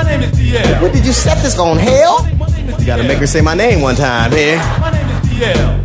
My name is DL. What did you set this on, hell? You gotta make her say my name one time here. My name is DL.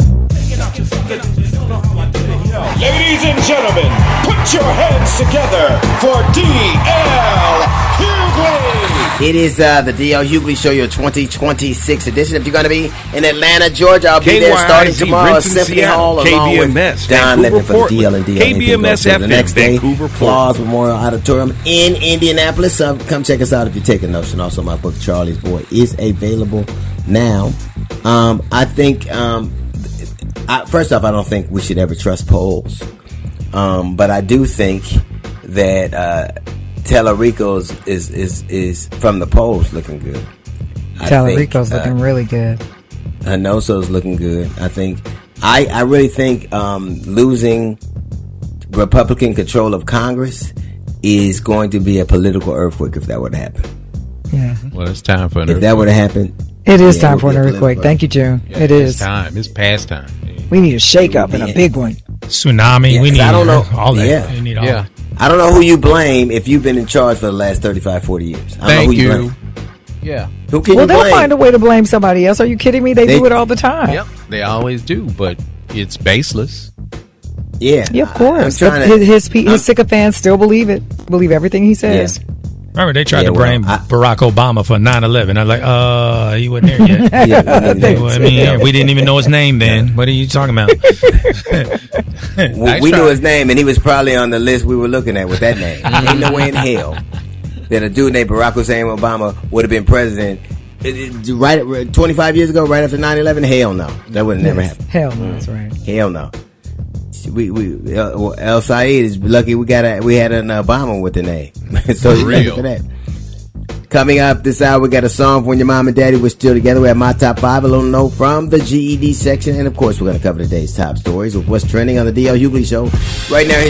Ladies and gentlemen, put your hands together for DL Hughley. It is the DL Hughley Show, your 2026 edition. If you're going to be in Atlanta, Georgia, I'll be there starting tomorrow. Symphony Hall, along with Don Lemon for the DL and DL. KBMS FM, the next day, Vancouver, Claus Memorial Auditorium in Indianapolis. Come check us out if you're taking notes. And also, my book, Charlie's Boy, is available now. I think, first off, I don't think we should ever trust polls. But I do think that Tellerico's is from the polls looking good. Tellerico's looking really good. Hanoso's looking good. I really think losing Republican control of Congress is going to be a political earthquake if that were to happen. Yeah. Well, it's time for an earthquake. If that were to happen, it is time for an earthquake. Thank you, June. Yeah, it is. It's time. It's past time. We need a shake-up and a big one. Tsunami. Yeah, we need I don't know. all that. Yeah. We need all that. I don't know who you blame if you've been in charge for the last 35, 40 years. I don't know who you blame. Yeah. Who can Well, you blame? they'll find a way to blame somebody else. Are you kidding me? They do it all the time. Yep. They always do, but it's baseless. Yeah. Yeah, of course. I'm trying His sycophants still believe it. Believe everything he says. Yeah. Remember, they tried to blame Barack Obama for 9/11. I was like, he wasn't there yet. We didn't even know his name then. What are you talking about? We knew his name, and he was probably on the list we were looking at with that name. Ain't no way in hell that a dude named Barack Hussein Obama would have been president right 25 years ago, right after 9/11. Hell no, that would have never happened. Hell no, that's right. Hell no. El Said is lucky we had an Obama with the name. So look at that. Coming up this hour, we got a song from when your mom and daddy were still together. We have my top 5, a little note from the GED section, and of course we're going to cover today's top stories with what's trending on the DL Hughley Show right now.